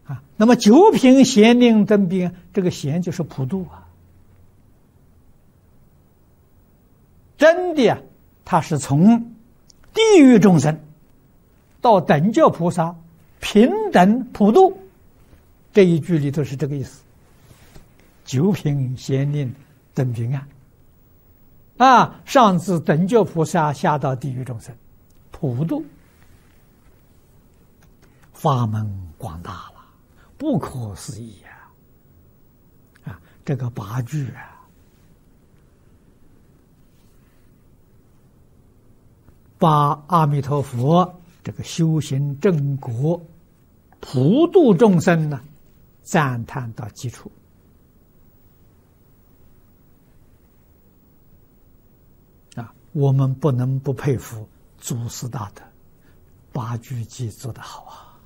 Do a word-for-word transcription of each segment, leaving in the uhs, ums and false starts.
啊，那么九品咸宁登宾，这个咸就是普度啊，真的啊，他是从地狱众生到等觉菩萨平等普度，这一句里头是这个意思。九品咸宁登宾啊，啊，上至等觉菩萨，下到地狱众生，普度，法门广大了，不可思议啊！啊，这个八句啊，把阿弥陀佛这个修行正果、普度众生呢，赞叹到基础。啊，我们不能不佩服祖师大德，八句偈做得好啊！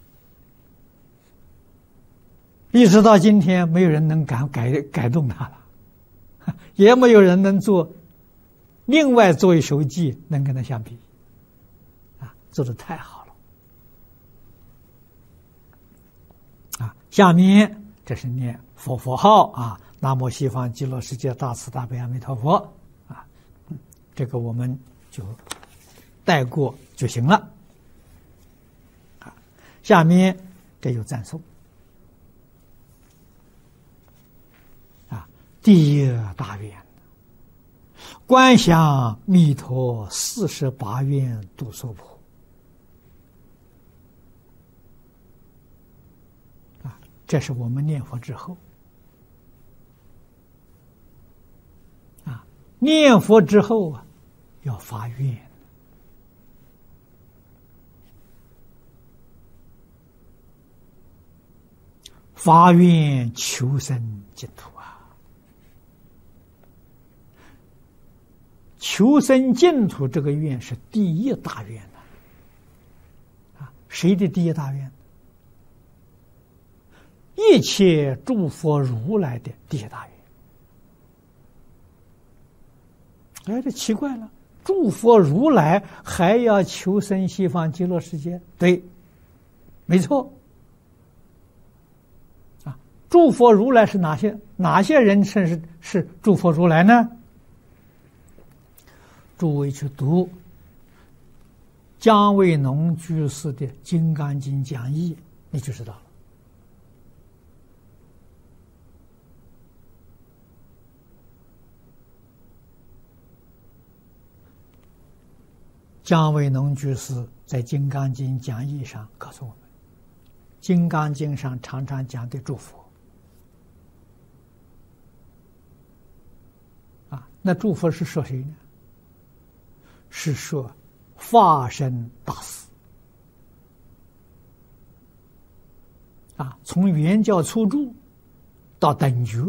一直到今天，没有人能敢改改动它了，也没有人能做另外做一首偈能跟它相比，啊，做得太好了！啊，下面这是念佛佛号啊，南无西方极乐世界大慈大悲阿弥陀佛啊，这个我们就带过就行了。啊，下面这有赞颂。第一大愿，观想弥陀四十八愿度娑婆。啊，这是我们念佛之后。啊，念佛之后啊，要发愿。发愿求生净土啊！求生净土这个愿是第一大愿呐！啊，谁的第一大愿？一切诸佛如来的第一大愿。哎，这奇怪了，诸佛如来还要求生西方极乐世界？对，没错。啊，诸佛如来是哪些哪些人称是是诸佛如来呢？诸位去读姜维农居士的《金刚经》讲义，你就知道了。姜维农居士在《金刚经》讲义上告诉我们，《金刚经》上常常讲的诸佛啊，那诸佛是说谁呢？是说法身大士啊，从原教初住到等觉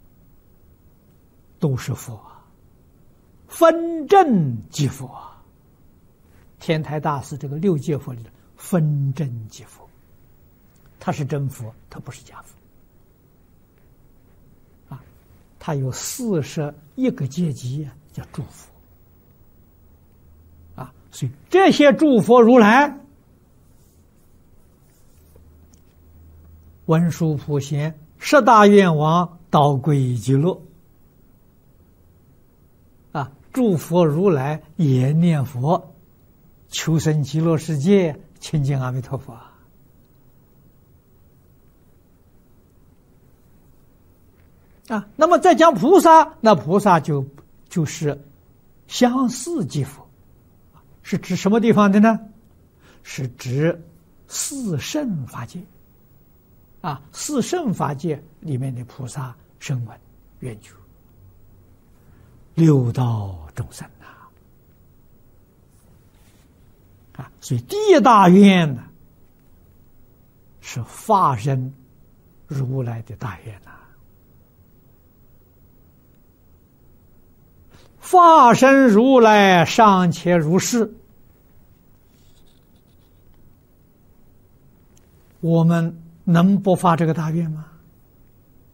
都是佛，分正即佛。天台大师这个六界佛里的分正即佛，他是真佛，他不是假佛啊，他有四十一个阶级叫诸佛。啊，所以这些诸佛如来，文殊普贤十大愿王导归极乐，啊，诸佛如来也念佛，求生极乐世界，亲近阿弥陀佛。啊，那么再讲菩萨，那菩萨就就是相似即佛。是指什么地方的呢？是指四圣法界啊，四圣法界里面的菩萨声闻缘觉六道众生呐啊，所以第一大愿呢是法身如来的大愿呐。法身如来尚且如是，我们能不发这个大愿吗？